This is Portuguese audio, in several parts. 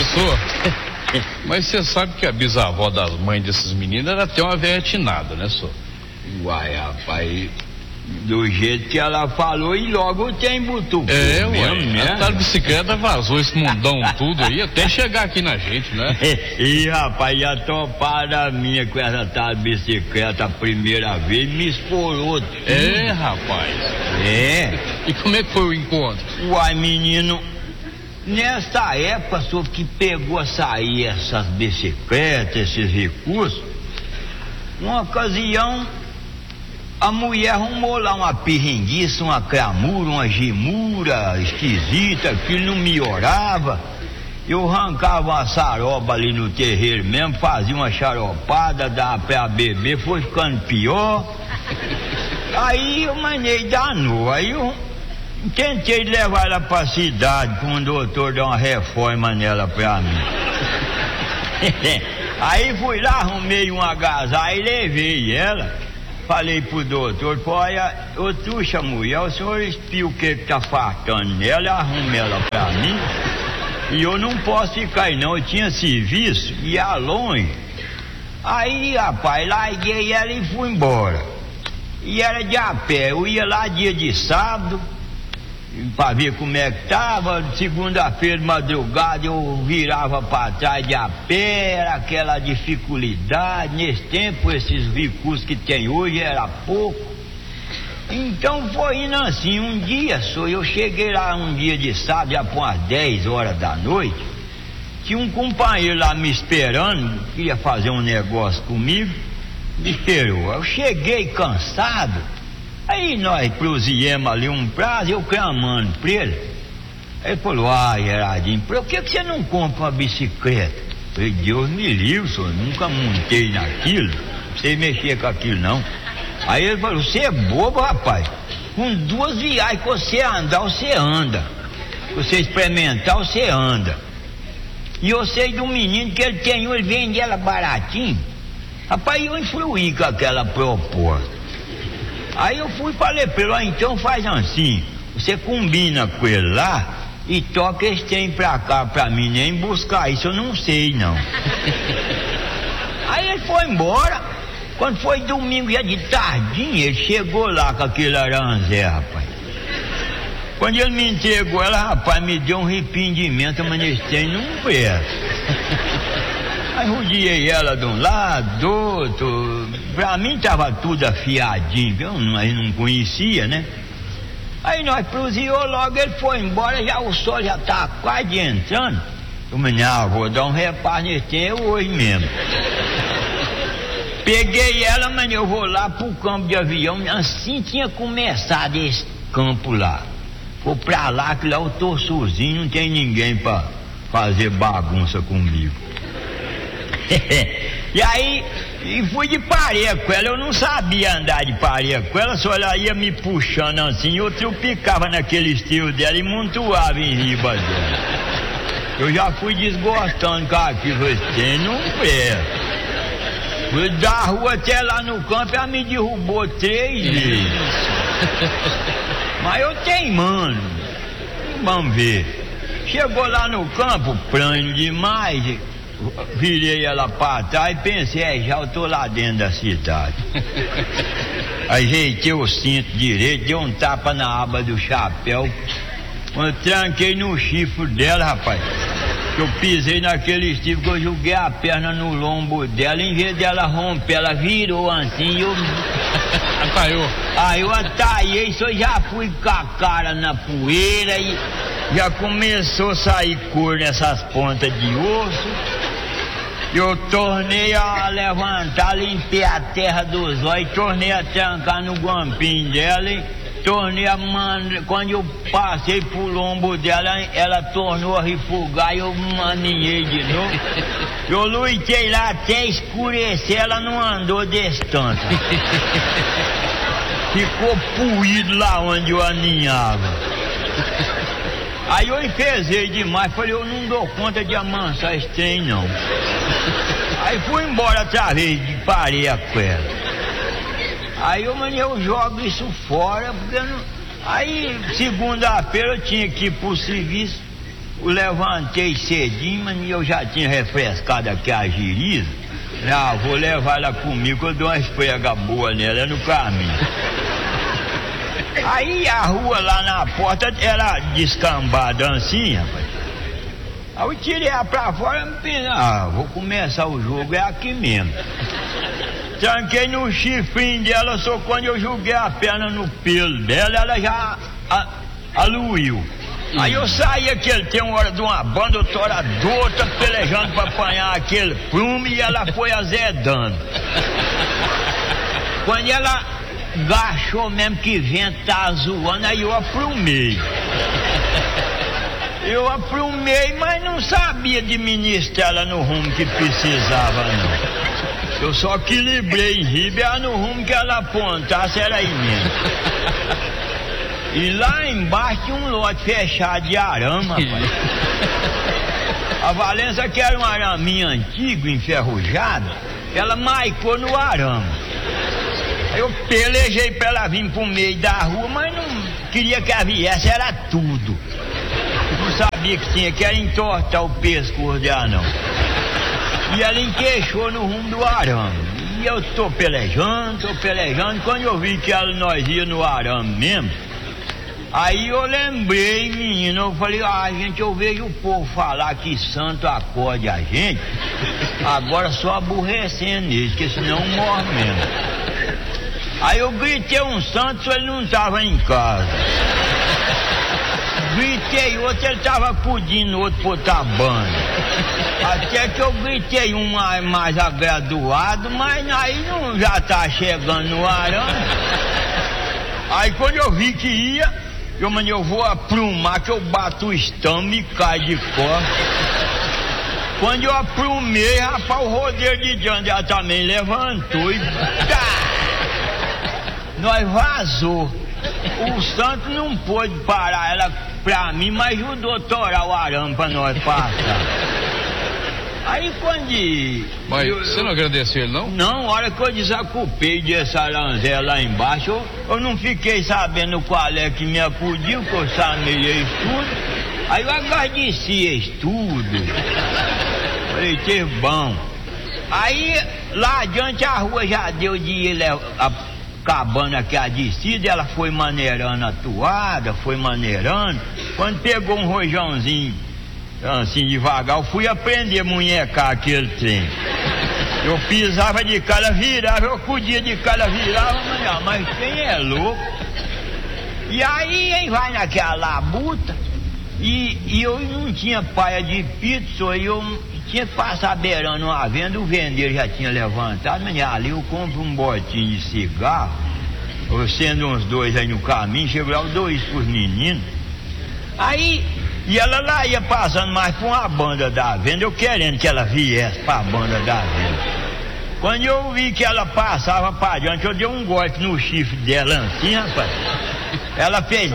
Professor, mas você sabe que a bisavó das mães desses meninos era até uma velha tinada, né, senhor? Uai, rapaz, do jeito que ela falou e logo tem butucu. A tal bicicleta vazou esse mundão tudo aí, até chegar aqui na gente, né? E rapaz, a topada minha com essa tal bicicleta a primeira vez me esporou tudo. Rapaz. E como é que foi o encontro? Uai, menino, nessa época, só que pegou a sair essas bicicletas, esses recursos, uma ocasião, a mulher arrumou lá uma pirringuiça, uma cramura, uma gemura esquisita, que não melhorava. Eu arrancava uma saroba ali no terreiro mesmo, fazia uma xaropada, dava pra beber, foi ficando pior. Aí eu mandei danou, aí eu tentei levar ela pra cidade, com o doutor dar uma reforma nela pra mim. Aí fui lá, arrumei um agasalho e levei ela. Falei pro doutor, olha, ô truxa mulher, o senhor espia o que tá faltando nela, arrume ela pra mim. E eu não posso ficar aí não, eu tinha serviço, ia longe. Aí, rapaz, larguei ela e fui embora. E era de a pé, eu ia lá dia de sábado, pra ver como é que tava. Segunda-feira de madrugada eu virava pra trás de a pé, era aquela dificuldade. Nesse tempo esses recursos que tem hoje era pouco. Então foi indo assim. Um dia só, eu cheguei lá um dia de sábado, já por umas 10 horas da noite. Tinha um companheiro lá me esperando, queria fazer um negócio comigo, me esperou. Eu cheguei cansado. Aí nós prosseguimos ali um prazo, eu clamando pra ele. Ele falou, Gerardinho, por que você não compra uma bicicleta? Eu falei, Deus me livre, senhor, nunca montei naquilo, não sei mexer com aquilo não. Aí ele falou, você é bobo, rapaz, com 2 viagens que você andar, você anda. Você experimentar, você anda. E eu sei de um menino que ele tem, ele vende ela baratinho. Rapaz, eu influí com aquela proposta. Aí eu fui e falei pra ele, então faz assim, você combina com ele lá e toca esse trem pra cá pra mim, nem buscar isso eu não sei não. Aí ele foi embora. Quando foi domingo, já de tardinha, ele chegou lá com aquele aranzé, rapaz. Quando ele me entregou ela, rapaz, me deu um arrependimento, mas esse trem não presta. Aí rodeei ela de um lado, do outro. Pra mim tava tudo afiadinho, eu não conhecia, né? Aí nós prosseguimos logo, ele foi embora, já o sol já tá quase entrando. Eu falei, não, vou dar um reparo nesse tempo hoje mesmo. Peguei ela, mas eu vou lá pro campo de avião, assim tinha começado esse campo lá. Vou pra lá, que lá eu tô sozinho, não tem ninguém pra fazer bagunça comigo. E aí, fui de pareia com ela, eu não sabia andar de pareia com ela, só ela ia me puxando assim, eu trupicava naquele estilo dela e montuava em riba dela. Eu já fui desgostando com aquilo, você não é. Da rua até lá no campo, ela me derrubou 3 vezes. Mas eu teimando, vamos ver. Chegou lá no campo, pranho demais. Virei ela pra trás e pensei, já eu tô lá dentro da cidade. Ajeitei o cinto direito, dei um tapa na aba do chapéu. Eu tranquei no chifre dela, rapaz. Eu pisei naquele chifre que eu joguei a perna no lombo dela, em vez dela romper, ela virou assim e eu... Ataiou. Aí eu ataiei, isso já fui com a cara na poeira e já começou a sair cor nessas pontas de osso. Eu tornei a levantar, limpei a terra dos olhos, tornei a trancar no guampinho dela e tornei a quando eu passei pro lombo dela, ela tornou a refugar e eu maninhei de novo. Eu lutei lá até escurecer, ela não andou desse tanto. Ficou puído lá onde eu aninhava. Aí eu enfezei demais, falei, eu não dou conta de amansar esse trem não. Aí fui embora outra vez, de pareia com ela. Aí eu jogo isso fora, porque não... Aí segunda-feira eu tinha que ir pro serviço. Eu levantei cedinho, mas eu já tinha refrescado aqui a giriza. Vou levar ela comigo, eu dou uma esfrega boa nela no caminho. Aí a rua lá na porta era descambada assim, rapaz. Aí eu tirei ela pra fora e pensei, vou começar o jogo, é aqui mesmo. Tranquei no chifrinho dela, só quando eu joguei a perna no pelo dela, ela já aluiu. Aí eu saí aquele, tem uma hora de uma banda, eu tô outra pelejando pra apanhar aquele prume e ela foi azedando. Quando ela gachou mesmo que vento tá zoando, aí eu aprumei. Mas não sabia administrar ela no rumo que precisava, não. Eu só equilibrei em riba, ela no rumo que ela apontasse era aí mesmo. E lá embaixo tinha um lote fechado de arame, rapaz. A Valença, que era um araminho antigo, enferrujado, ela maicou no arame. Aí eu pelejei pra ela vir pro meio da rua, mas não queria que ela viesse, era tudo. Não sabia que tinha, que era entortar o pescoço dela, não. E ela enqueixou no rumo do arame. E eu tô pelejando, quando eu vi que nós ia no arame mesmo, aí eu lembrei, menino, eu falei, gente, eu vejo o povo falar que santo acorde a gente, agora só aborrecendo eles, porque senão morre mesmo. Aí eu gritei um santo, ele não tava em casa. Gritei outro, ele tava pedindo outro botar banho. Até que eu gritei um mais agraduado, mas aí não já tá chegando no arame. Aí quando eu vi que ia, eu vou aprumar que eu bato o estômago e cai de costas. Quando eu aprumei, rapaz, o rodeiro de diante já também levantou e nós vazou. O santo não pôde parar ela pra mim, mas ajudou a torar o arame pra nós passar. Aí quando... Mas você não agradeceu ele, não? Não, a hora que eu desacupei desse aranzé lá embaixo, eu não fiquei sabendo qual é que me acudiu, que eu samei tudo. Aí eu agradeci eles tudo. Falei, teve bom. Aí lá adiante a rua já deu de ir acabando aqui a descida, ela foi maneirando a toada, foi maneirando. Quando pegou um rojãozinho assim devagar, eu fui aprender a munhecar aquele trem. Eu pisava de cara, virava, eu acudia de cara, virava, mas quem é louco? E aí vai naquela labuta, e eu não tinha paia de pizza, e eu tinha que passar beirando uma venda, o vendeiro já tinha levantado, mas ali eu compro um botinho de cigarro, eu sendo uns 2 aí no caminho, chego lá, eu dou isso pros meninos. Aí, e ela lá ia passando mais pra uma banda da venda, eu querendo que ela viesse pra banda da venda. Quando eu vi que ela passava pra diante, eu dei um golpe no chifre dela assim, rapaz. Ela fez...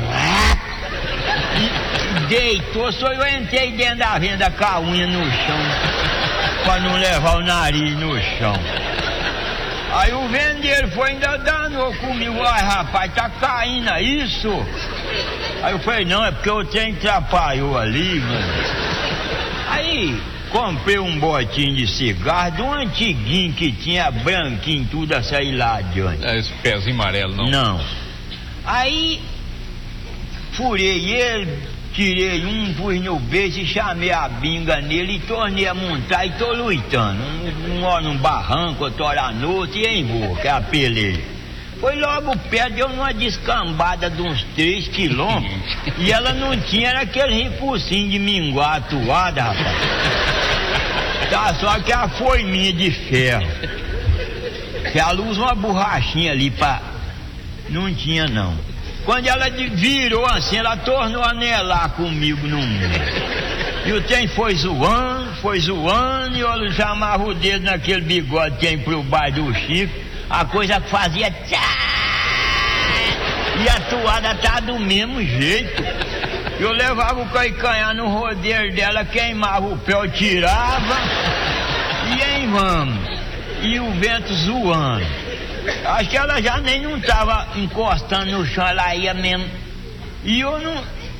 e deitou, só eu entrei dentro da venda com a unha no chão, pra não levar o nariz no chão. Aí o vendeiro foi ainda danou comigo, rapaz, tá caindo isso? Aí eu falei, não, é porque o trem atrapalhou ali, mano. Aí comprei um botinho de cigarro de um antiguinho que tinha branquinho, tudo a sair lá adiante. É esse pezinho amarelo, não? Não. Aí furei ele, tirei pus no beijo e chamei a binga nele e tornei a montar e tô lutando. Um hora num barranco, outra hora à noite e em boa, que é a peleia. Foi logo perto, deu numa descambada de uns 3 quilômetros e ela não tinha, era aquele recursinho de minguar a toada, rapaz. Tá só que a forminha de ferro. Que ela usa uma borrachinha ali pra... Não tinha não. Quando ela virou assim, ela tornou a anelar comigo no mundo. E o trem foi zoando, e eu chamava o dedo naquele bigode que tem pro baixo do chifre, a coisa que fazia tchá! E a toada tá do mesmo jeito. Eu levava o calcanhar no rodeiro dela, queimava o pé, eu tirava, e aí vamos. E o vento zoando. Acho que ela já nem não tava encostando no chão, ela ia mesmo. E eu não...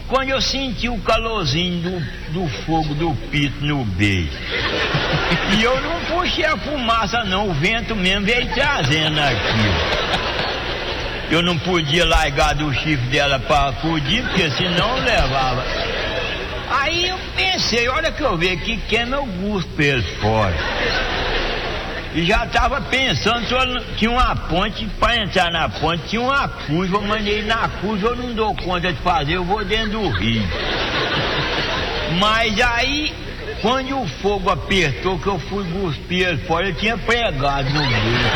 quando eu senti o calorzinho do fogo do pito no beijo, e eu não puxei a fumaça não, o vento mesmo veio trazendo aquilo. Eu não podia largar do chifre dela para acudir, porque senão levava. Aí eu pensei, olha que eu vi aqui, queima eu guspo ele fora. E já estava pensando, tinha uma ponte, para entrar na ponte tinha uma curva, eu mandei na curva, eu não dou conta de fazer, eu vou dentro do rio. Mas aí, quando o fogo apertou, que eu fui cuspir ele fora, eu tinha pregado no meio.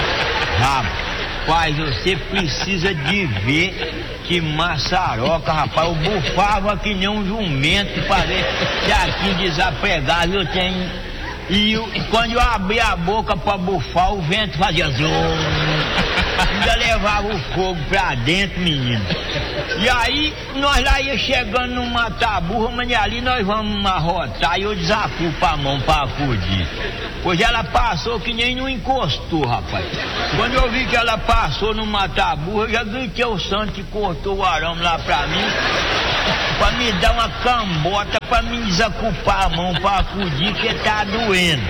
Rapaz, você precisa de ver que maçaroca, rapaz, eu bufava que nem um jumento para ver se aqui desapregado eu tenho. E quando eu abri a boca para bufar, o vento fazia zoom. Ainda levava o fogo pra dentro, menino. E aí, nós lá ia chegando no mata-burra, mas ali nós vamos arrotar e eu desafio pra mão pra acudir. Pois ela passou que nem não encostou, rapaz. Quando eu vi que ela passou no mata-burra, eu já gritei o santo que cortou o arame lá pra mim, pra me dar uma cambota, pra me desacupar a mão pra acudir, que tá doendo.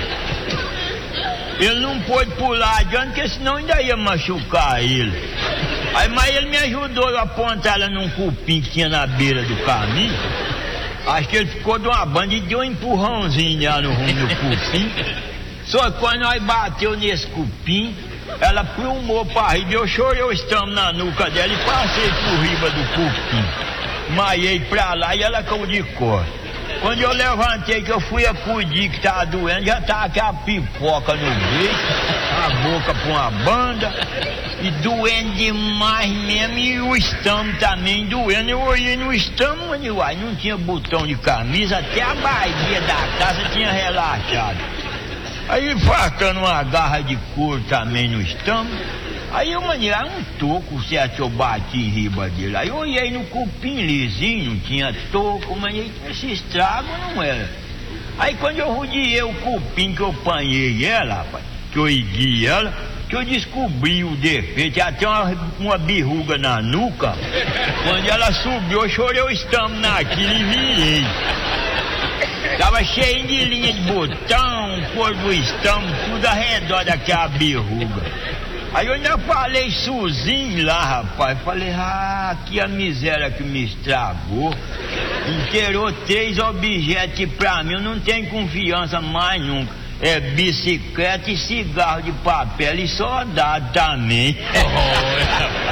Ele não pôde pular adiante, porque senão ainda ia machucar ele. Aí, mas ele me ajudou a apontar ela num cupim que tinha na beira do caminho. Acho que ele ficou de uma banda e deu um empurrãozinho lá no rumo do cupim. Só que quando nós bateu nesse cupim, ela plumou pra riba. Eu chorei o estamo na nuca dela e passei por riba do cupim. Maiei pra lá e ela caiu de costas. Quando eu levantei que eu fui acudir que tava doendo, já tava aquela pipoca no meio, a boca pra uma banda, e doendo demais mesmo, e o estômago também doendo. Eu olhei no estômago e uai, não tinha botão de camisa, até a barriga da casa tinha relaxado. Aí faltando uma garra de couro também no estômago. Aí eu mandei um toco, certo, eu bati em riba dele. Aí eu olhei no cupim lisinho, não tinha toco, mas esse estrago não era. Aí quando eu rodeei o cupim que eu apanhei ela, rapaz, que eu ergui ela, que eu descobri o defeito, até uma berruga na nuca. Quando ela subiu, eu chorei o estômago naquilo e virei. Tava cheio de linha de botão, cor do estômago, tudo ao redor daquela berruga. Aí eu ainda falei sozinho lá, rapaz. Falei, que a miséria que me estragou. Inteirou 3 objetos pra mim, eu não tenho confiança mais nunca. É bicicleta e cigarro de papel e soldado também.